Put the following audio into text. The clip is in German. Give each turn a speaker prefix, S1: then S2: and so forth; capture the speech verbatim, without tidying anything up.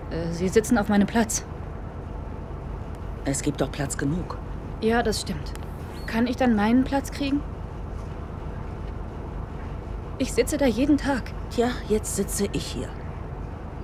S1: Äh, Sie sitzen auf meinem Platz.
S2: Es gibt doch Platz genug.
S1: Ja, das stimmt. Kann ich dann meinen Platz kriegen? Ich sitze da jeden Tag.
S2: Tja, jetzt sitze ich hier.